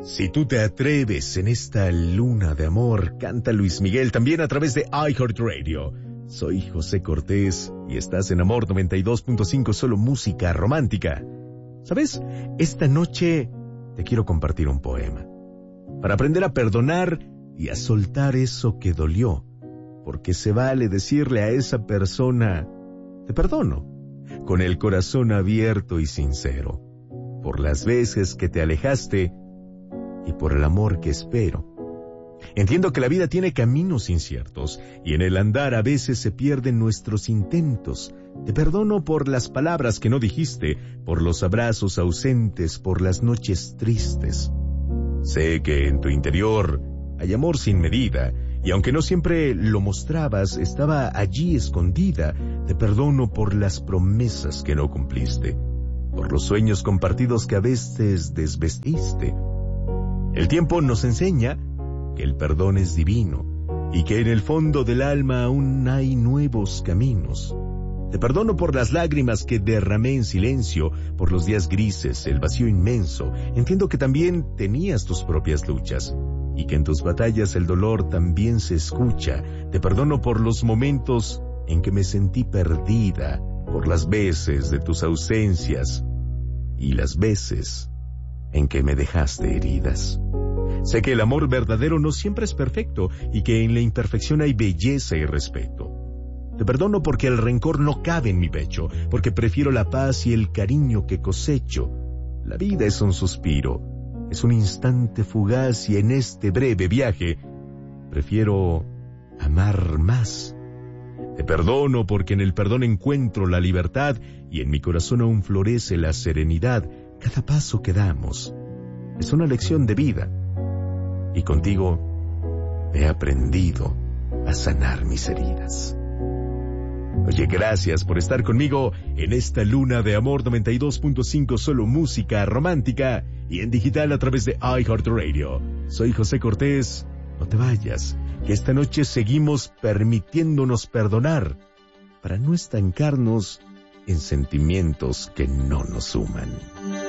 Si tú te atreves en esta luna de amor, canta Luis Miguel también a través de iHeartRadio. Soy José Cortés y estás en Amor 92.5, solo música romántica. ¿Sabes? Esta noche te quiero compartir un poema para aprender a perdonar y a soltar eso que dolió, porque se vale decirle a esa persona, te perdono, con el corazón abierto y sincero, por las veces que te alejaste y por el amor que espero. Entiendo que la vida tiene caminos inciertos y en el andar a veces se pierden nuestros intentos. Te perdono por las palabras que no dijiste, por los abrazos ausentes, por las noches tristes. Sé que en tu interior hay amor sin medida y aunque no siempre lo mostrabas, estaba allí escondida. Te perdono por las promesas que no cumpliste, por los sueños compartidos que a veces desvestiste. El tiempo nos enseña que el perdón es divino y que en el fondo del alma aún hay nuevos caminos. Te perdono por las lágrimas que derramé en silencio, por los días grises, el vacío inmenso. Entiendo que también tenías tus propias luchas y que en tus batallas el dolor también se escucha. Te perdono por los momentos en que me sentí perdida, por las veces de tus ausencias y las veces en que me dejaste heridas. Sé que el amor verdadero no siempre es perfecto y que en la imperfección hay belleza y respeto. Te perdono porque el rencor no cabe en mi pecho, porque prefiero la paz y el cariño que cosecho. La vida es un suspiro, es un instante fugaz y en este breve viaje prefiero amar más. Te perdono porque en el perdón encuentro la libertad y en mi corazón aún florece la serenidad. Cada paso que damos es una lección de vida y contigo he aprendido a sanar mis heridas. Oye, gracias por estar conmigo en esta luna de Amor 92.5, solo música romántica y en digital a través de iHeartRadio. Soy José Cortés. No te vayas, que esta noche seguimos permitiéndonos perdonar para no estancarnos en sentimientos que no nos suman.